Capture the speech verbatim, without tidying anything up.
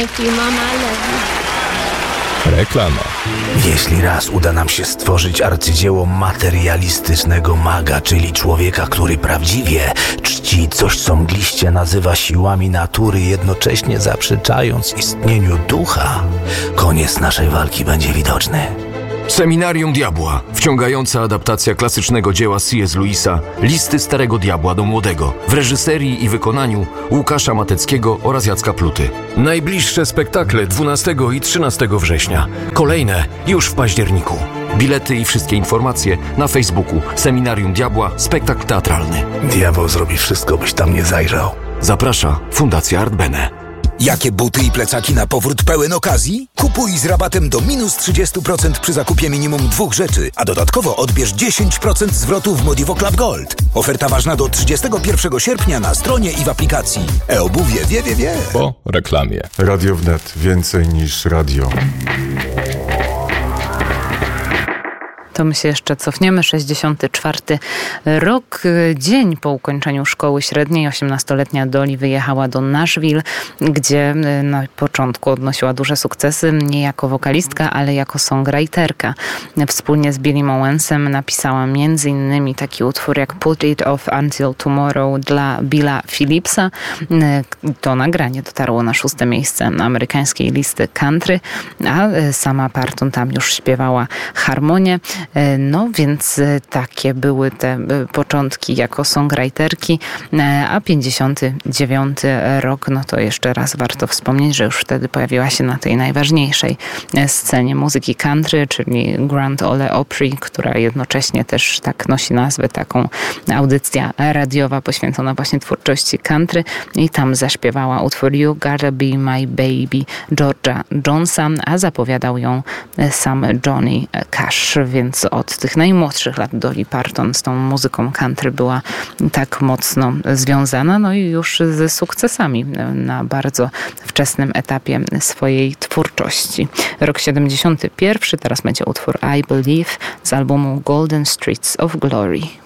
Thank you, Mama, I love you. Reklama. Jeśli raz uda nam się stworzyć arcydzieło materialistycznego maga, czyli człowieka, który prawdziwie czci coś, co mgliście nazywa siłami natury, jednocześnie zaprzeczając istnieniu ducha, koniec naszej walki będzie widoczny. Seminarium Diabła. Wciągająca adaptacja klasycznego dzieła C S. Lewisa Listy Starego Diabła do Młodego w reżyserii i wykonaniu Łukasza Mateckiego oraz Jacka Pluty. Najbliższe spektakle dwunastego i trzynastego września. Kolejne już w październiku. Bilety i wszystkie informacje na Facebooku Seminarium Diabła Spektakl Teatralny. Diabeł zrobi wszystko, byś tam nie zajrzał. Zaprasza Fundacja Art Bene. Jakie buty i plecaki na powrót pełen okazji? Kupuj z rabatem do minus trzydzieści procent przy zakupie minimum dwóch rzeczy, a dodatkowo odbierz dziesięć procent zwrotu w Modivo Club Gold. Oferta ważna do trzydziestego pierwszego sierpnia na stronie i w aplikacji. E-obuwie wie, wie, wie. Po reklamie. Radio Wnet. Więcej niż radio. To my się jeszcze cofniemy. sześćdziesiąty czwarty rok, dzień po ukończeniu szkoły średniej. osiemnastoletnia Dolly wyjechała do Nashville, gdzie na początku odnosiła duże sukcesy, nie jako wokalistka, ale jako songwriterka. Wspólnie z Billym Owensem napisała między innymi taki utwór jak Put It Off Until Tomorrow dla Billa Phillipsa. To nagranie dotarło na szóste miejsce na amerykańskiej listy country, a sama Parton tam już śpiewała harmonię. No więc takie były te początki jako songwriterki, a pięćdziesiąty dziewiąty rok, no to jeszcze raz warto wspomnieć, że już wtedy pojawiła się na tej najważniejszej scenie muzyki country, czyli Grand Ole Opry, która jednocześnie też tak nosi nazwę, taką audycja radiowa poświęcona właśnie twórczości country, i tam zaśpiewała utwór You Gotta Be My Baby George'a Jonesa, a zapowiadał ją sam Johnny Cash, więc od tych najmłodszych lat Dolly Parton z tą muzyką country była tak mocno związana, no i już ze sukcesami na bardzo wczesnym etapie swojej twórczości. Rok siedemdziesiąty pierwszy, teraz będzie utwór I Believe z albumu Golden Streets of Glory.